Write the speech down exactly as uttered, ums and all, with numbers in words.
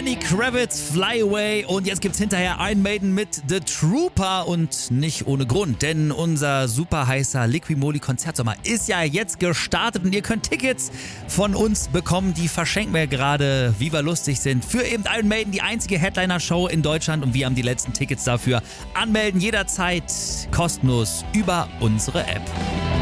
Lenny Kravitz, Fly Away, und jetzt gibt's hinterher Iron Maiden mit The Trooper, und nicht ohne Grund, denn unser super heißer Liqui-Moly Konzertsommer ist ja jetzt gestartet und ihr könnt Tickets von uns bekommen, die verschenken wir gerade, wie wir lustig sind, für eben Iron Maiden, die einzige Headliner-Show in Deutschland, und wir haben die letzten Tickets dafür. Anmelden jederzeit kostenlos über unsere App.